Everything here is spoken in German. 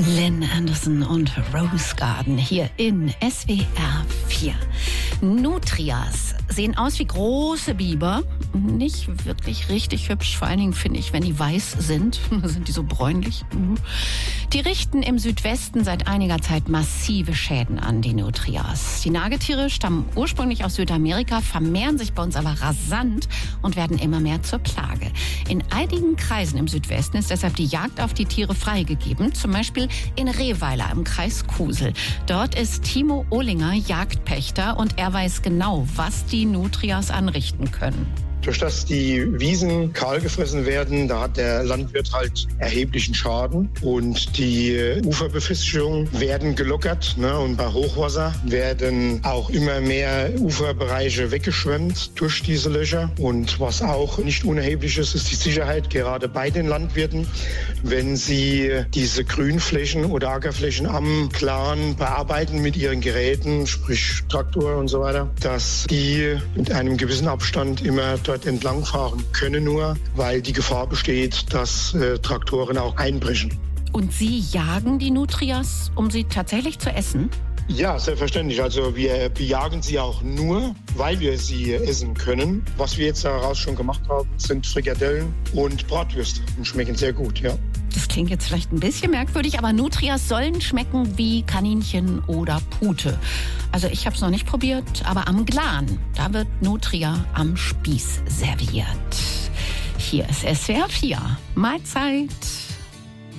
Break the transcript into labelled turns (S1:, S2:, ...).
S1: Lynn Anderson und Rose Garden hier in SWR 4. Nutrias sehen aus wie große Biber. Nicht wirklich richtig hübsch, vor allen Dingen finde ich, wenn die weiß sind. Sind die so bräunlich. Die richten im Südwesten seit einiger Zeit massive Schäden an, die Nutrias. Die Nagetiere stammen ursprünglich aus Südamerika, vermehren sich bei uns aber rasant und werden immer mehr zur Plage. In einigen Kreisen im Südwesten ist deshalb die Jagd auf die Tiere freigegeben, zum Beispiel in Rehweiler im Kreis Kusel. Dort ist Timo Ohlinger Jagdpächter und er weiß genau, was die Nutrias anrichten können.
S2: Durch das die Wiesen kahl gefressen werden, da hat der Landwirt halt erheblichen Schaden und die Uferbefestigungen werden gelockert, und bei Hochwasser werden auch immer mehr Uferbereiche weggeschwemmt durch diese Löcher. Und was auch nicht unerheblich ist, ist die Sicherheit, gerade bei den Landwirten, wenn sie diese Grünflächen oder Ackerflächen am Plan bearbeiten mit ihren Geräten, sprich Traktor und so weiter, dass die mit einem gewissen Abstand immer dort entlangfahren können, nur weil die Gefahr besteht, dass Traktoren auch einbrechen.
S1: Und Sie jagen die Nutrias, um sie tatsächlich zu essen?
S2: Ja, selbstverständlich. Also wir bejagen sie auch nur, weil wir sie essen können. Was wir jetzt daraus schon gemacht haben, sind Frikadellen und Bratwürste und schmecken sehr gut, ja.
S1: Das klingt jetzt vielleicht ein bisschen merkwürdig, aber Nutrias sollen schmecken wie Kaninchen oder Pute. Also ich habe es noch nicht probiert, aber am Glan, da wird Nutria am Spieß serviert. Hier ist SWR 4. Mahlzeit.